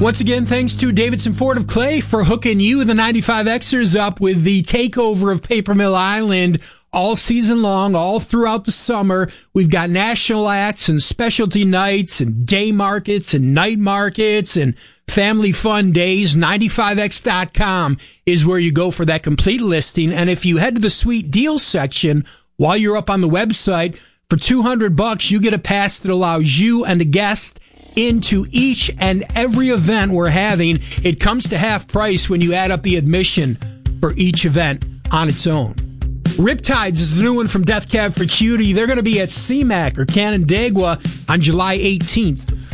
Once again, thanks to Davidson Ford of Clay for hooking you, the 95Xers, up with the takeover of Paper Mill Island all season long, all throughout the summer. We've got national acts and specialty nights and day markets and night markets and family fun days. 95x.com is where you go for that complete listing. And if you head to the sweet deals section while you're up on the website, for $200, you get a pass that allows you and a guest into each and every event we're having. It comes to half price when you add up the admission for each event on its own. Riptides is the new one from Death Cab for Cutie. They're going to be at CMAC or Canandaigua on July 18th.